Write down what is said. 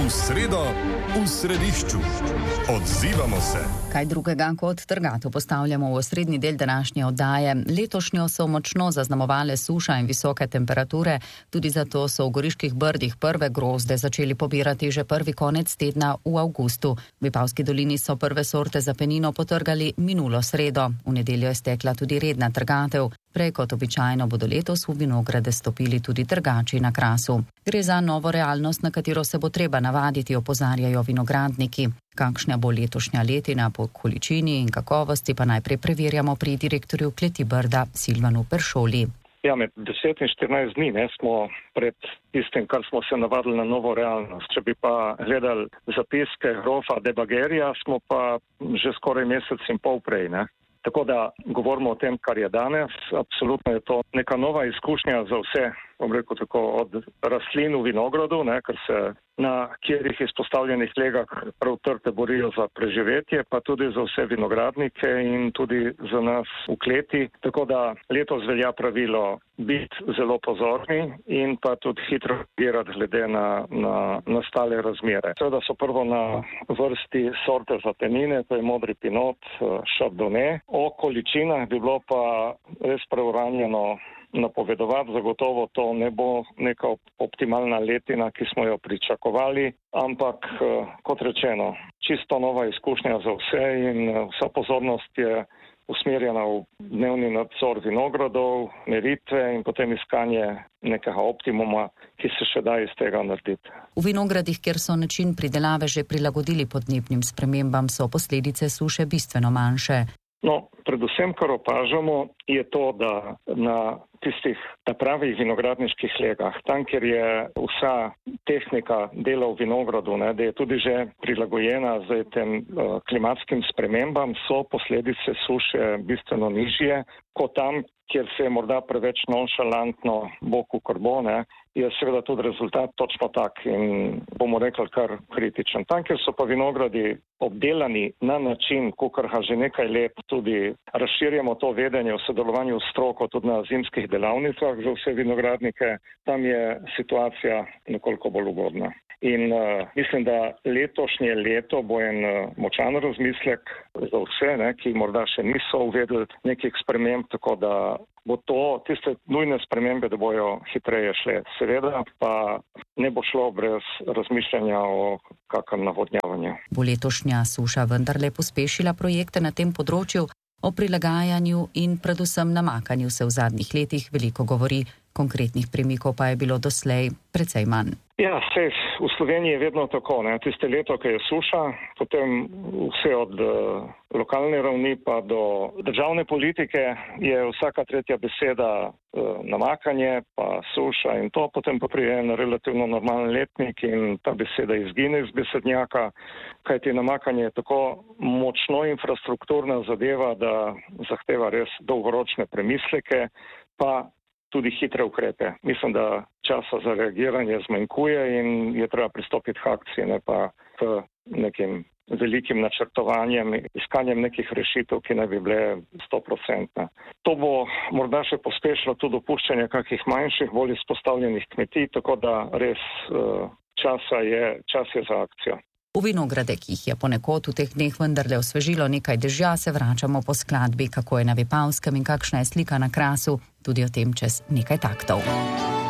V sredo, v središču. Odzivamo se. Kaj drugega kot trgatev postavljamo v osrednji del današnje oddaje. Letošnjo so močno zaznamovale suša in visoke temperature, tudi zato so v Goriških brdih prve grozde začeli pobirati že prvi konec tedna v avgustu. V Vipavski dolini so prve sorte za penino potrgali minulo sredo. V nedeljo je stekla tudi redna trgatev. Prej kot običajno bodo letos v vinograde stopili tudi trgači na Krasu. Gre za novo realnost, na katero se bo treba navaditi, opozarjajo vinogradniki. Kakšna bo letošnja letina po količini in kakovosti, pa najprej preverjamo pri direktorju Kleti Brda Silvanu Peršoli. Ja, med 10 in 14 dni smo pred tistim, kar smo se navadili na novo realnost. Če bi pa gledali zapiske grofa De Bagherija, smo pa že skoraj mesec in pol prej, ne? Tako da govorimo o tem, kar je danes. Absolutno je to neka nova izkušnja za vse, bom rekel tako, od rastlin v vinogradu, ker se na kjerih izpostavljenih legah prav trte borijo za preživetje, pa tudi za vse vinogradnike in tudi za nas v kleti. Tako da letos velja pravilo biti zelo pozorni in pa tudi hitro reagirati glede na nastale razmere. Seveda so prvo na vrsti sorte za penine, to je modri pinot, Chardonnay. O količinah bi bilo pa res preuranjeno napovedovati, zagotovo to ne bo neka optimalna letina, ki smo jo pričakovali, ampak kot rečeno, čisto nova izkušnja za vse in vsa pozornost je usmerjena v dnevni nadzor vinogradov, meritve in potem iskanje nekega optimuma, ki se še da iz tega narediti. V vinogradih, kjer so način pridelave že prilagodili podnebnim spremembam, so posledice suše bistveno manjše. No, predvsem, kar opažamo, je to, da na tistih pravih vinogradniških legah, tam, kjer je vsa tehnika dela v vinogradu, da je tudi že prilagojena z tem klimatskim spremembam, so posledice suše bistveno nižje, kot tam, kjer se je morda preveč nonšalantno boku karbone, je seveda tudi rezultat točno tak in bomo rekli kar kritičen. Tam, kjer so pa vinogradi obdelani na način, kakor ga že nekaj let tudi razširjamo to vedenje v sodelovanju s stroko tudi na zimskih delavnicah za vse vinogradnike, tam je situacija nekoliko bolj ugodna. In mislim, da letošnje leto bo en močan razmislek za vse, ki morda še niso uvedli nekih sprememb, tako da bo to, tiste nujne spremembe, da bojo hitreje šle. Seveda pa ne bo šlo brez razmišljanja o kakem navodnjavanju. Bo letošnja suša vendarle pospešila projekte na tem področju? O prilagajanju in predvsem namakanju se v zadnjih letih veliko govori, konkretnih premikov pa je bilo doslej precej manj. Ja, v Sloveniji je vedno tako, tiste leto, ki je suša, potem vse od lokalne ravni pa do državne politike je vsaka tretja beseda namakanje, pa suša in to, potem pa prije en relativno normalen letnik in ta beseda izgine iz besednjaka, kajti namakanje je tako močno infrastrukturna zadeva, da zahteva res dolgoročne premisleke, pa tudi hitre ukrepe. Mislim, da časa za reagiranje zmanjkuje in je treba pristopiti k akciji, ne pa k nekim velikim načrtovanjem, iskanjem nekih rešitev, ki naj bi bile 100%. To bo morda še pospešilo tudi opuščanje kakih manjših, bolj izpostavljenih kmetij, tako da res čas je za akcijo. V vinograde, ki jih je ponekod v teh dneh vendarle osvežilo nekaj dežja, se vračamo po skladbi, kako je na Vipavskem in kakšna je slika na Krasu, tudi o tem čez nekaj taktov.